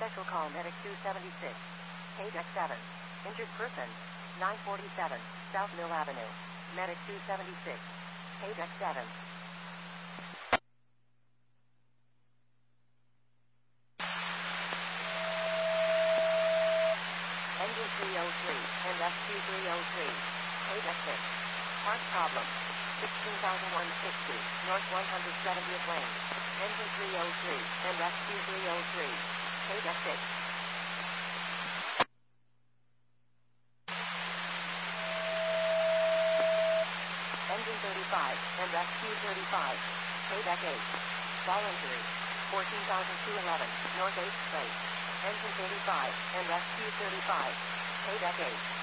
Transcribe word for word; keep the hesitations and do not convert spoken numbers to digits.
Special call medic two seventy-six. Paydeck seven. Injured person. nine forty-seven. South Mill Avenue. Medic two seventy-six. Paydeck seven. Engine three oh three and rescue three oh three. Paydeck six. Part problem. sixteen thousand one hundred sixty, North one hundred seventieth Lane. Engine three oh three and rescue three oh three. Paydeck six. Engine thirty-five and rescue thirty-five. Paydeck eight. Fall injury. fourteen thousand two hundred eleven, North eighth Street. Engine thirty-five and rescue thirty-five. Paydeck eight.